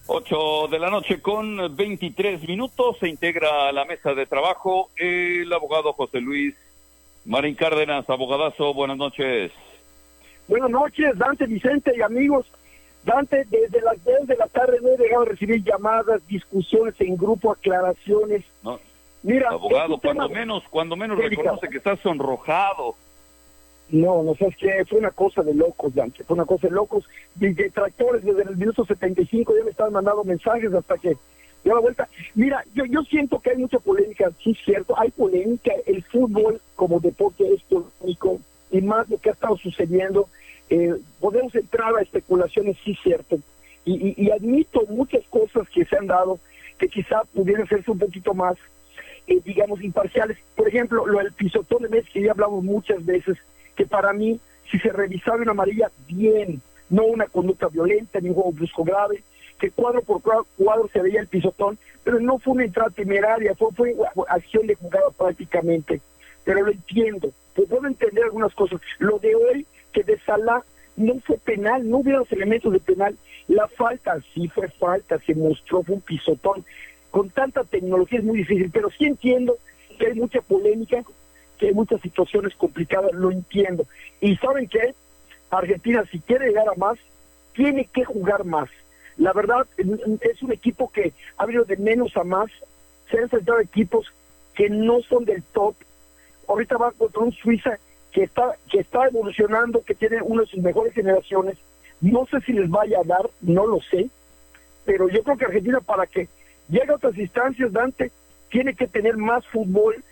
8 de la noche con 23 minutos. Se integra a la mesa de trabajo el abogado José Luis Marín Cárdenas. Abogadazo, buenas noches. Buenas noches, Dante, Vicente y amigos. Dante, desde las 10 de la tarde no he dejado de recibir llamadas, discusiones en grupo, aclaraciones. No, mira, abogado, cuando menos reconoce que está sonrojado. No sabes qué, fue una cosa de locos, Dante, fue una cosa de locos. Detractores desde el minuto 75 ya me estaban mandando mensajes hasta que dio la vuelta. Mira, yo siento que hay mucha polémica, sí, cierto, hay polémica. El fútbol como deporte es polémico, y más lo que ha estado sucediendo. Podemos entrar a especulaciones, sí, cierto, y admito muchas cosas que se han dado que quizá pudieran hacerse un poquito más, digamos, imparciales. Por ejemplo, lo del pisotón de Messi, que ya hablamos muchas veces, que para mí, si se revisaba una amarilla, bien, no una conducta violenta, ni un juego brusco grave, que cuadro por cuadro se veía el pisotón, pero no fue una entrada temeraria, fue acción de jugada prácticamente, pero lo entiendo, puedo entender algunas cosas. Lo de hoy, que de Salah no fue penal, no hubo los elementos de penal, la falta, sí fue falta, se mostró, fue un pisotón, con tanta tecnología es muy difícil, pero sí entiendo que hay mucha polémica, que hay muchas situaciones complicadas, lo entiendo. Y ¿saben qué? Argentina, si quiere llegar a más, tiene que jugar más. La verdad, es un equipo que ha venido de menos a más, se han enfrentado a equipos que no son del top. Ahorita va contra un Suiza que está evolucionando, que tiene una de sus mejores generaciones. No sé si les vaya a dar, no lo sé, pero yo creo que Argentina, para que llegue a otras instancias, Dante, tiene que tener más fútbol,